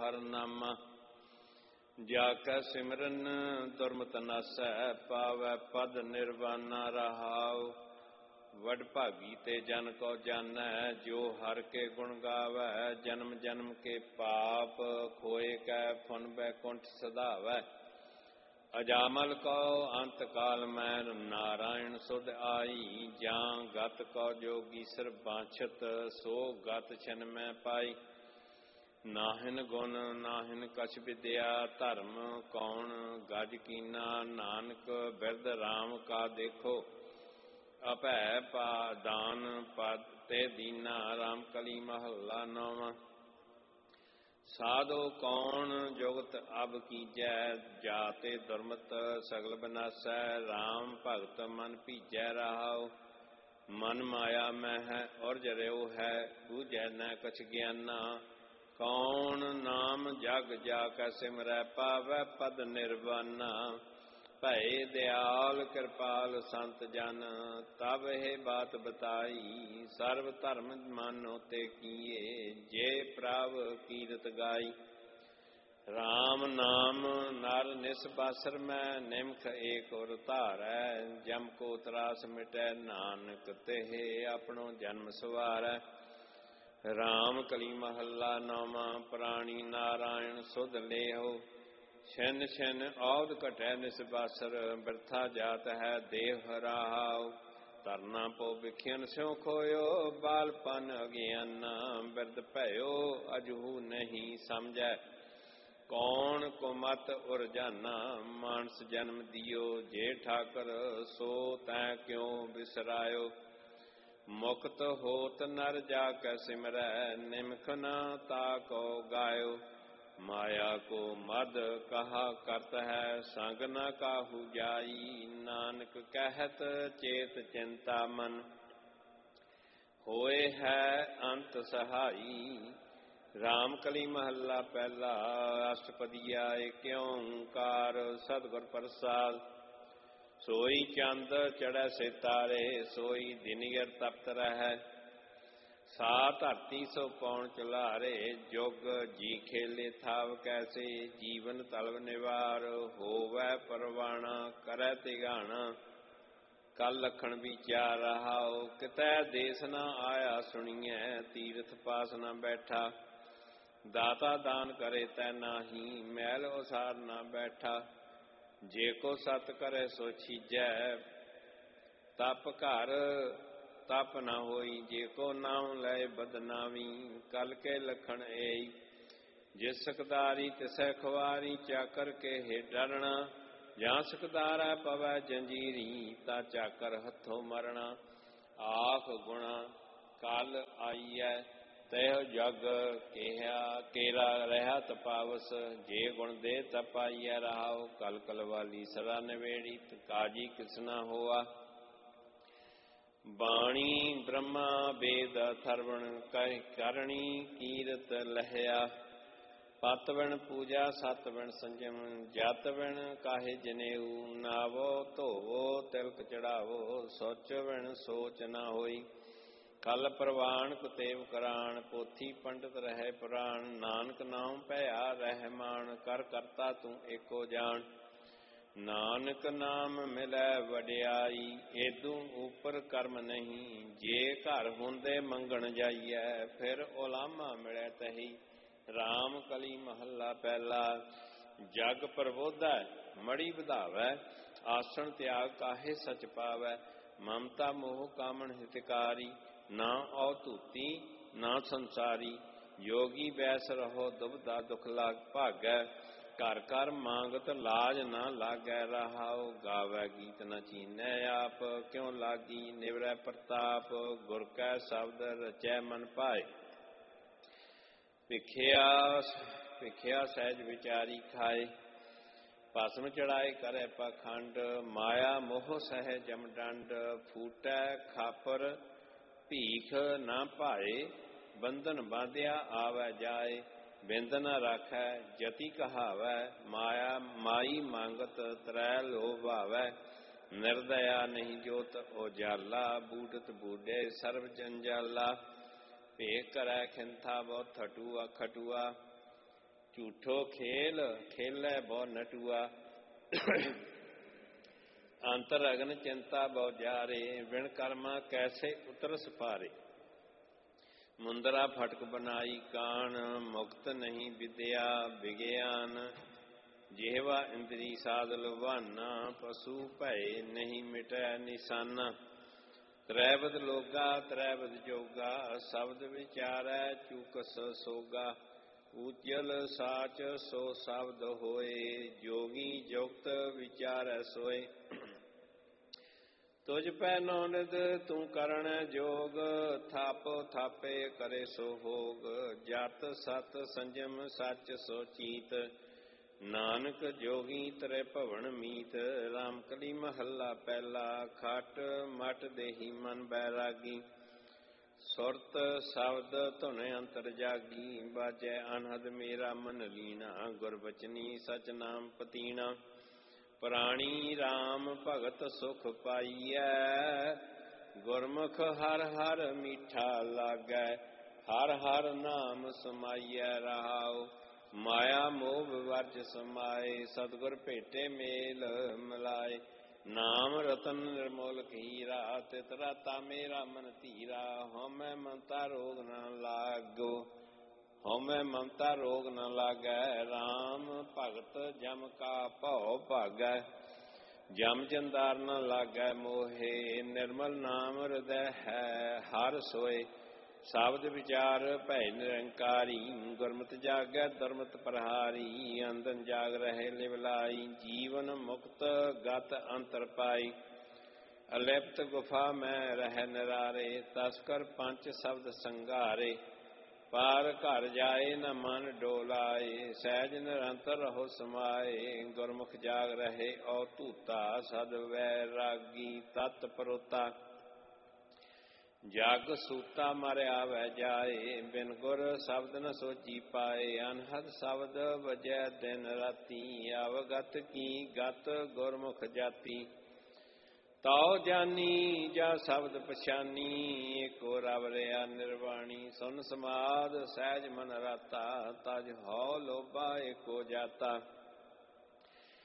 हर नामा। जाकै सिमरन दुर्मत नासै, पावै पद निर्वाणा रहाओ। वड भागी ते जन को जानै, जो हर के गुण गावै। जन्म जन्म के पाप खोए कै, फुन बैकुंठ सधावै। अजामल को अंत काल में नारायण सुध आई। जां गत को जोगीसर बांछत, सो गत छन में पाई। नाहिन गुण नाहिन कछ विद्या, धर्म कौन गज कीना। नानक बिरद राम का देखो, अपै दान पद ते दीना। राम कली महला नौवां। साधो कौन जुगत अब कीजै, जाते दुर्मत सगल बनासै। राम भगत मन भीजै रहाओ, मन माया में है और जरियो है। बूझै न कछ ज्ञाना, कौन नाम जग जाकै सिमरै। पावै पद निर्वाणा, भय दयाल कृपाल संत जन। तब हे बात बताई, सर्व धर्म मानो ते किए। जे प्रभ कीरत गाई, राम नाम नर निसबासर में। निमख एक और धारै, जम को त्रास मिटै। नानक तेहे अपनो जन्म सवारै। राम कली महला नौवां। प्राणी नारायण सुध लेहो, छिन छिन औद घटै निसबासर। बिरथा जात है देव हराओ, तरना पो बिखियन स्यों खोयो। बालपन अज्ञाना, बिरद भयो अजहू नहीं समझै। कौन कुमत उरजाना, मानस जन्म दियो। जे ठाकर सो तै क्यों बिसरायो। मुक्त होत नर जाकै सिमरै, निमख न ताको गायो। माया को मद कहा करत है, संग न काहू जाई। नानक कहत चेत चिंता मन, होए है अंत सहाई। राम कली महला पहला। अष्टपदिया एक ओंकार, सतगुर प्रसाद। सोई चंद चढ़ै सितारे, सोई दिनियर तप्त रहै। सा धरती सो पौन चुलारे, जुग जी खेले थाव कैसे। जीवन तलब निवार, होवै परवाना करै तिगाना। कल लखन विचार रहाओ, कितै देश न आया सुनिए। तीर्थ पास न बैठा, दाता दान करे तै नाही। मैल उसार न बैठा, जे को सत करे सो छीजै। तप घर तप न होई, जे को नाम लय बदनामी। कल के लखन एई, जिस सकदारी तिसै खुआरी। चाकर के हे डरना, जां सकदारै पवै जंजीरी। ता चाकर हथों मरना, आख गुणा कल आईयै। तैह जग केरा रहा तपावस। जे गुण दे तपाइयै रहाओ। कल कल वाली सरा नवेड़ी, काजी किसना होआ। बाणी ब्रह्मा वेद अथर्वण, कह करणी कीरत लहया। पत बिन पूजा सत बिन संजम, जत बिन काहे जनेऊ। नावो धोवो तिलक चढ़ावो, सोच बिन सोच न होई। कल प्रवान कुतेव करान, पोथी पंडित रहे पुराण। नानक नाम भया रहमान, कर करता तू एको जान। नानक नाम मिलै वडियाई, एदू ऊपर कर्म नहीं। जे घर होंदे मंगण जाइए, फिर उलामा मिलै तही। राम कली महला पहला। जग प्रबोधै मड़ी ਵਧਾਵੈ, आसन त्याग काहे सच पावै। ममता मोह कामन हितकारी, ना औतूती ना संसारी। योगी बैस रहो दुबदा दुख लाग भागै। घर घर मांगत लाज न लागै रहाओ। गावै गीत न चीनै आप, क्यों लागी निवरै प्रताप। गुर कै शब्द रचै मन पाए, भिखिया सहज विचारी खाए। भस्म चढ़ाए करे पाखंड, माया मोह सह जम डंड। फूटै खापर भीख न पाए, बंधन बांधिया आवै जाए। बिंद न राखै जति कहावै, माया माई मांगत त्रै लोभ आवै। निर्दया नहीं जोत उजाला, बूढ़त बूढ़े सर्व जंजाला। भेख करै खिंथा बहुत खटुआ खटुआ, ਝੂਠੋ ਖੇਲ ਖੇਲੈ ਬਹੁ ਨਟੂਆ। ਅੰਤਰ ਅਗਨ ਚਿੰਤਾ ਬਹੁ ਜਾਰੇ, ਬਿਨ ਕਰਮਾ ਕੈਸੇ ਉਤਰਸ ਭਾਰੇ। ਮੁੰਦਰਾ ਫਟਕ ਬਨਾਈ ਕਾਣ, ਮੁਕਤ ਨਹੀਂ ਵਿਦਿਆ ਵਿਗਿਆਨ। ਜਿਹਵਾ ਇੰਦਰੀ ਸਾਧ ਲੁਭਾਨਾ, ਪਸ਼ੂ ਭਏ ਨਹੀਂ ਮਿਟੈ ਨਿਸ਼ਾਨਾ। ਤ੍ਰੈਵਦ ਲੋਗਾ ਤ੍ਰੈਵਦ ਜੋਗਾ, ਸ਼ਬਦ ਵਿਚਾਰੈ ਚੂਕਸ ਸੋਗਾ। ਉਜਲ ਸਾਚ ਸੋ ਸ਼ਬਦ ਹੋਏ, ਜੋਗੀ ਜੁਗਤ ਵਿਚਾਰੈ ਸੋਏ। ਤੁਝ ਪੈ ਨੌ ਨਿਧ ਤੂੰ ਕਰਣ ਜੋਗ, ਥਾਪ ਥਾਪੇ ਕਰੇ ਸੋ ਹੋਗ। ਜਤ ਸਤ ਸੰਜਮ ਸੱਚ ਸੋ ਚੀਤ, ਨਾਨਕ ਜੋਗੀ ਤਰੇ ਭਵਨ ਮੀਤ। ਰਾਮ ਕਲੀ ਮਹੱਲਾ ਪਹਿਲਾ, ਖਟ ਮਟ ਦੇਹੀ ਮਨ ਬੈਰਾਗੀ। ਸੁਰਤ ਸ਼ਬਦ ਧੁਨ ਅੰਤਰ ਜਾਗੀ, ਬਾਜੈ ਅਨਹਦ ਮੇਰਾ ਮਨ ਲੀਣਾ। ਗੁਰਬਚਨੀ ਸਚ ਨਾਮ ਪਤੀਣਾ, ਪ੍ਰਾਣੀ ਰਾਮ ਭਗਤ ਸੁਖ ਪਾਈਐ। ਗੁਰਮੁਖ ਹਰ ਹਰ ਮੀਠਾ ਲਾਗੈ, ਹਰ ਹਰ ਨਾਮ ਸਮਾਈਐ ਰਹਾਉ। ਮਾਇਆ ਮੋਹ ਵਰਜ ਸਮਾਏ, ਸਤਿਗੁਰ ਭੇਟੇ ਮੇਲ ਮਿਲਾਏ। ਨਾਮ ਰਤਨ ਨਿਰਮੋਲ ਹੀਰਾ, ਤਿਤ ਰਤਾ ਮੇਰਾ ਮਨ ਧੀਰਾ। ਹਉਮੈ ਮਮਤਾ ਰੋਗ ਨ ਲਾਗੋ, ਹਉਮੈ ਮਮਤਾ ਰੋਗ ਨ ਲਾਗੈ। ਰਾਮ ਭਗਤ ਜਮ ਕਾ ਭਉ ਭਾਗੈ, ਜਮ ਜੰਦਾਰ ਨ ਲਾਗੈ ਮੋਹੇ। ਨਿਰਮਲ ਨਾਮ ਹਿਰਦੈ ਹੈ ਹਰ ਸੋਏ, ਸ਼ਬਦ ਵਿਚਾਰ ਭੈ ਨਿਰੰਕਾਰੀ। ਗੁਰਮਤਿ ਜਾਗੈ ਦੁਰਮਤਿ ਪ੍ਰਹਾਰੀ, ਅੰਧਨ ਜਾਗ ਰਹੇ ਲਿਵ ਲਾਈ। ਜੀਵਨ ਮੁਕਤ ਗਤ ਅੰਤਰ ਪਾਈ, ਅਲਿਪਤ ਗੁਫਾ ਮੈਂ ਰਹਿ ਨਿਰਾਰੇ। ਤਸਕਰ ਪੰਚ ਸ਼ਬਦ ਸੰਘਾਰੇ, ਪਾਰ ਘਰ ਜਾਏ ਨ ਮਨ ਡੋਲਾਏ। ਸਹਿਜ ਨਿਰੰਤਰ ਰਹੋ ਸਮਾਏ, ਗੁਰਮੁਖ ਜਾਗ ਰਹੇ ਔ ਧੂਤਾ। ਸਦ ਵੈਰਾਗੀ ਤਤ ਪਰੋਤਾ, ਜਗ ਸੂਤਾ ਮਰ ਆਵੈ ਜਾਏ। ਬਿਨ ਗੁਰ ਸ਼ਬਦ ਨ ਸੋਚੀ ਪਾਏ, ਅਨਹਦ ਸ਼ਬਦ ਵਜੈ ਦਿਨ ਰਾਤੀ। ਅਵਗਤ ਕੀ ਗਤ ਗੁਰਮੁਖ ਜਾਤੀ, ਤਉ ਜਾਨੀ ਜਾ ਸ਼ਬਦ ਪਛਾਨੀ। ਏਕੋ ਰਵ ਰਿਆ ਨਿਰਵਾਣੀ, ਸੁਨ ਸਮਾਦ ਸਹਿਜ ਮਨ ਰਾਤਾ। ਤਜ ਹਉ ਲੋਭਾ ਏਕੋ ਜਾਤਾ,